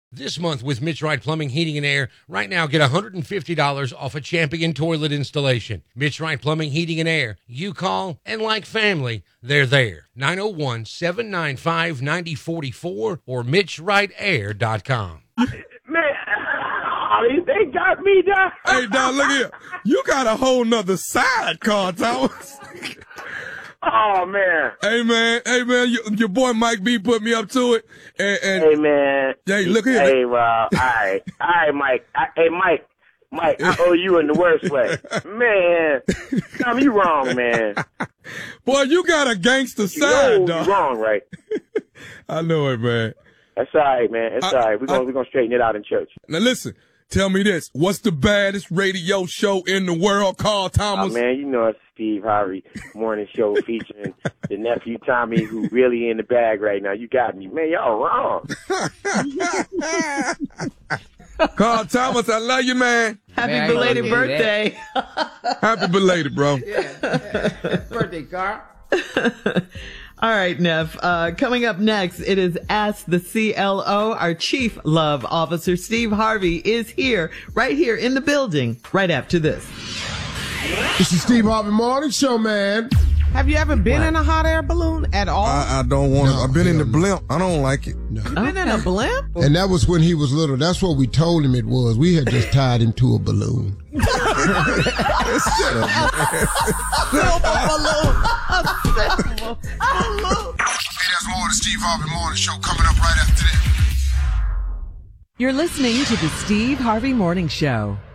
This month with Mitch Wright Plumbing, Heating, and Air. Right now, get $150 off a Champion toilet installation. Mitch Wright Plumbing, Heating, and Air. You call, and like family, they're there. 901-795-9044 or MitchWrightAir.com. Man, they got me down. Hey, Don, look here. You got a whole nother side, Carl Thomas. Oh, man. Hey, man, your boy Mike B put me up to it. And hey, man. Hey, look here. Hey, well, all right, Mike. Mike, I owe you in the worst way. Man, Tom, you wrong, man. Boy, you got a gangster side, dog. You wrong, right? I know it, man. That's all right, man. It's all right. We're gonna straighten it out in church. Now, listen. Tell me this. What's the baddest radio show in the world, Carl Thomas? Oh, man, you know it's Steve Harvey morning show featuring the nephew Tommy, who really in the bag right now. You got me. Man, y'all wrong. Carl Thomas, I love you, man. Happy belated birthday. Happy belated, bro. Yeah. Birthday, Carl. All right, Neff. Coming up next, it is Ask the CLO. Our Chief Love Officer, Steve Harvey, is here, right here in the building, right after this. This is Steve Harvey Morning Show, man. Have you ever been in a hot air balloon at all? I don't want to. I've been in the blimp. I don't like it. No. You been in a blimp? And that was when he was little. That's what we told him it was. We had just tied him to a balloon. Shut up, man. Hey, there's more of the Steve Harvey Morning Show coming up right after this. You're listening to the Steve Harvey Morning Show.